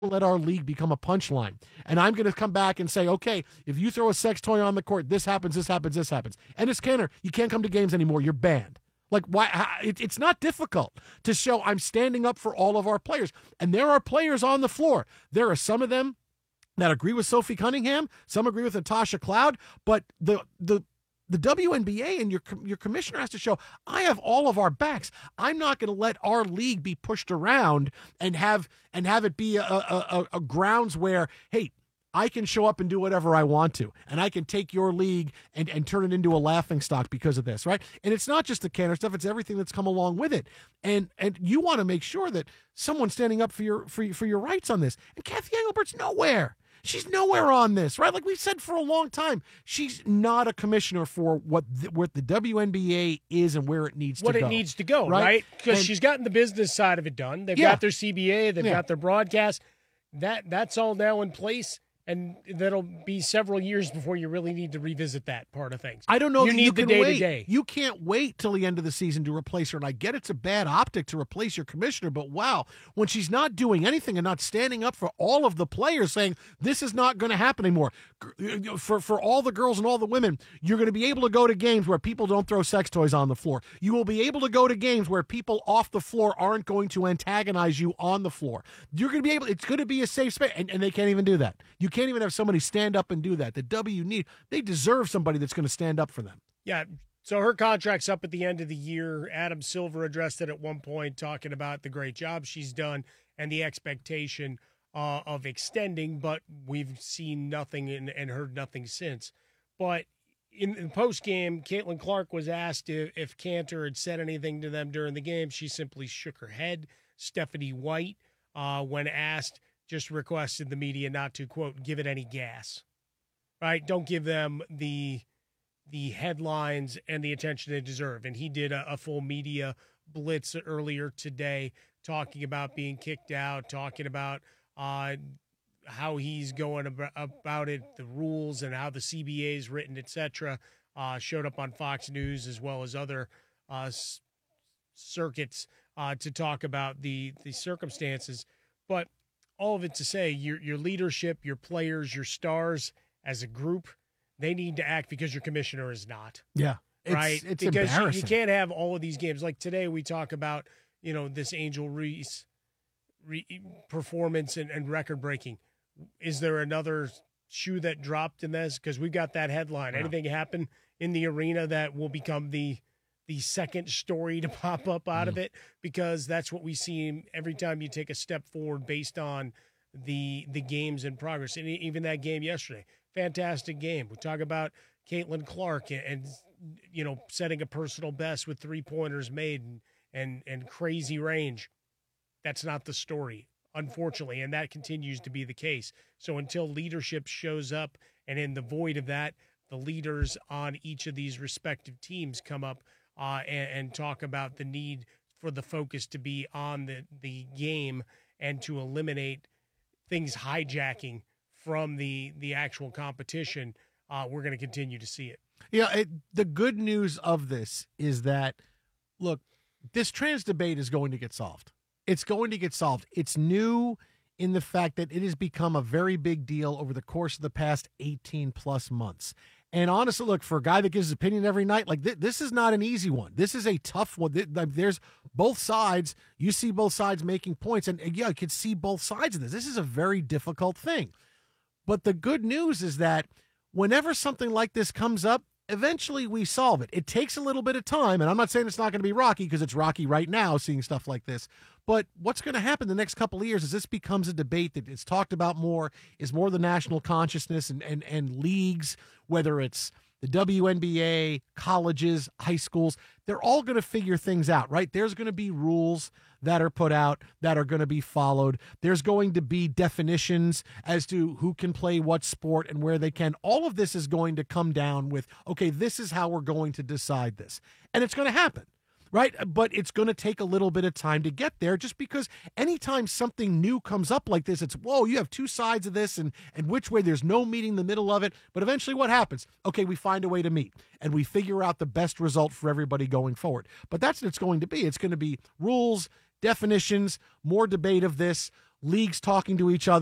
let our league become a punchline. And I'm going to come back and say, okay, if you throw a sex toy on the court, this happens, this happens, this happens. And it's Canner, you can't come to games anymore. You're banned. Like, why? It's not difficult to show I'm standing up for all of our players. And there are players on the floor. There are some of them that agree with Sophie Cunningham. Some agree with Natasha Cloud. But the WNBA and your commissioner has to show, I have all of our backs. I'm not going to let our league be pushed around and have it be a grounds where, hey, I can show up and do whatever I want to, and I can take your league and turn it into a laughingstock because of this, right? And it's not just the Canner stuff; it's everything that's come along with it. And you want to make sure that someone's standing up for your rights on this. And Kathy Engelbert's nowhere. She's nowhere on this, right? Like we've said for a long time, she's not a commissioner for what the WNBA is and where it needs to go. What it needs to go, right? Because she's gotten the business side of it done. They've got their CBA. They've got their broadcast. That's all now in place. And that'll be several years before you really need to revisit that part of things. I don't know. You need the day-to-day. You can't wait till the end of the season to replace her. And I get it's a bad optic to replace your commissioner, but wow, when she's not doing anything and not standing up for all of the players saying this is not going to happen anymore. For all the girls and all the women, you're going to be able to go to games where people don't throw sex toys on the floor. You will be able to go to games where people off the floor aren't going to antagonize you on the floor. You're going to be able, it's going to be a safe space. And they can't even do that. You can't even have somebody stand up and do that. The they deserve somebody that's going to stand up for them. Yeah. So her contract's up at the end of the year. Adam Silver addressed it at one point, talking about the great job she's done and the expectation of extending, but we've seen nothing and heard nothing since. But in post-game, Caitlin Clark was asked if Cantor had said anything to them during the game. She simply shook her head. Stephanie White, when asked, just requested the media not to, quote, give it any gas, right? Don't give them the headlines and the attention they deserve. And he did a full media blitz earlier today, talking about being kicked out, talking about how he's going about it, the rules and how the CBA is written, etc. Showed up on Fox News as well as other circuits to talk about the circumstances. But all of it to say, your leadership, your players, your stars as a group, they need to act because your commissioner is not. Yeah. It's because embarrassing. You can't have all of these games. Like today we talk about, this Angel Reese performance and record-breaking. Is there another shoe that dropped in this? Because we've got that headline. Anything happen in the arena that will become the second story to pop up out of it, because that's what we see every time you take a step forward based on the games in progress. And even that game yesterday, fantastic game. We talk about Caitlin Clark and setting a personal best with 3-pointers made and crazy range. That's not the story, unfortunately, and that continues to be the case. So until leadership shows up, and in the void of that, the leaders on each of these respective teams come up and talk about the need for the focus to be on the game and to eliminate things hijacking from the actual competition, we're going to continue to see it. Yeah, the good news of this is that, look, this trans debate is going to get solved. It's going to get solved. It's new in the fact that it has become a very big deal over the course of the past 18-plus months. And honestly, look, for a guy that gives his opinion every night, like this is not an easy one. This is a tough one. There's both sides. You see both sides making points. And yeah, you can see both sides of this. This is a very difficult thing. But the good news is that whenever something like this comes up, eventually we solve it. It takes a little bit of time. And I'm not saying it's not going to be rocky, because it's rocky right now seeing stuff like this. But what's going to happen the next couple of years is this becomes a debate that is talked about more, is more the national consciousness and leagues, whether it's the WNBA, colleges, high schools, they're all going to figure things out, right? There's going to be rules that are put out that are going to be followed. There's going to be definitions as to who can play what sport and where they can. All of this is going to come down with, okay, this is how we're going to decide this. And it's going to happen. Right? But it's going to take a little bit of time to get there, just because anytime something new comes up like this, it's, whoa, you have two sides of this and which way, there's no meeting the middle of it. But eventually what happens? Okay, we find a way to meet and we figure out the best result for everybody going forward. But that's what it's going to be. It's going to be rules, definitions, more debate of this, leagues talking to each other.